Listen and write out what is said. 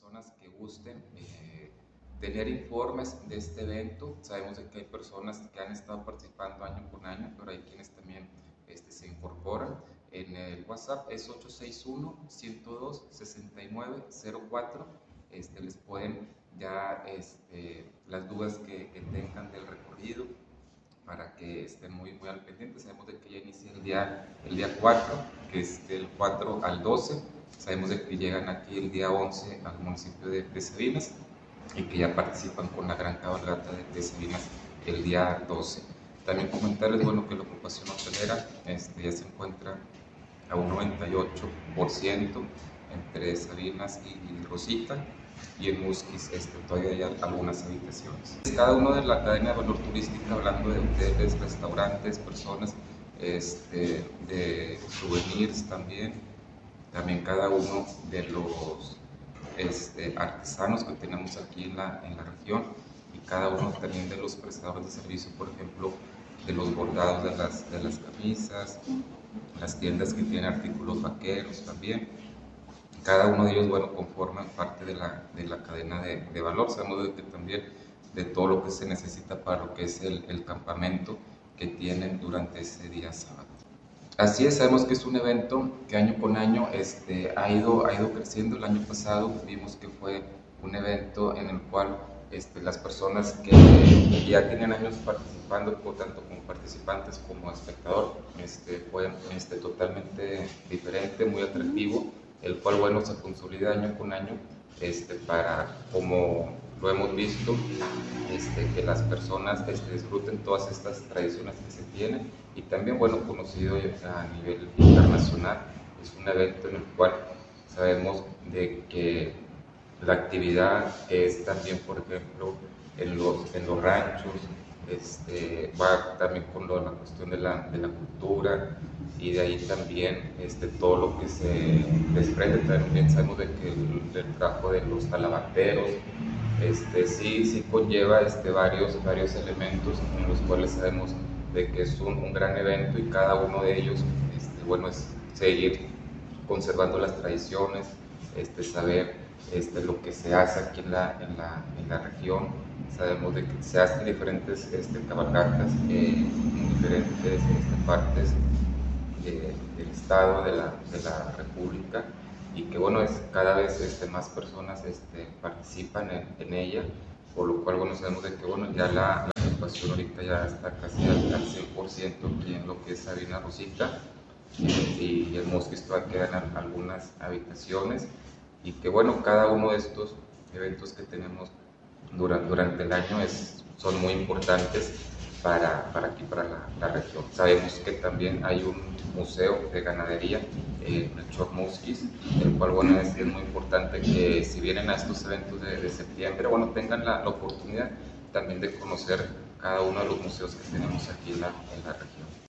personas que gusten tener informes de este evento. Sabemos de que hay personas que han estado participando año con año, pero hay quienes también se incorporan. En el WhatsApp es 861-102-6904. Les pueden ya las dudas que tengan del recorrido para que estén muy al pendiente. Sabemos de que ya inicia el día 4, que es del 4 al 12. Sabemos de que llegan aquí el día 11 al municipio de Sabinas y que ya participan con la gran cabalgata de Sabinas el día 12. También comentarles, bueno, que la ocupación hotelera ya se encuentra a un 98% entre Sabinas y Rosita, y en Musquis todavía hay algunas habitaciones. Cada uno de la cadena de valor turística, hablando de hoteles, restaurantes, personas, de souvenirs también cada uno de los artesanos que tenemos aquí en la región, y cada uno también de los prestadores de servicio, por ejemplo, de los bordados de las camisas, las tiendas que tienen artículos vaqueros también. Cada uno de ellos, bueno, conforman parte de la cadena de valor. Sabemos que también de todo lo que se necesita para lo que es el campamento que tienen durante ese día sábado. Así es, sabemos que es un evento que año con año ha ido creciendo. El año pasado vimos que fue un evento en el cual las personas que ya tienen años participando, tanto como participantes como espectador, fue totalmente diferente, muy atractivo, el cual, bueno, se consolida año con año para, como lo hemos visto, que las personas disfruten todas estas tradiciones que se tienen, y también, bueno, conocido a nivel internacional. Es un evento en el cual sabemos de que la actividad es también, por ejemplo, en los ranchos, va también con la cuestión de la cultura, y de ahí también todo lo que se desprende. También sabemos de que el trabajo de los talabarteros sí conlleva varios elementos en los cuales sabemos de que es un gran evento, y cada uno de ellos bueno, es seguir conservando las tradiciones, saber lo que se hace aquí en la región. Sabemos de que se hacen diferentes cabalgatas en diferentes partes del estado, de la república, y que, bueno, cada vez más personas participan en ella, por lo cual, bueno, sabemos de que, bueno, ya la ocupación ahorita ya está casi al 100% aquí en lo que es Sabinas Rosita, y en Musquis todavía quedan algunas habitaciones, y que, bueno, cada uno de estos eventos que tenemos durante el año son muy importantes para aquí, para la región. Sabemos que también hay un museo de ganadería en el Musquis, el cual, bueno, es muy importante que, si vienen a estos eventos de septiembre, bueno, tengan la oportunidad también de conocer cada uno de los museos que tenemos aquí en la región.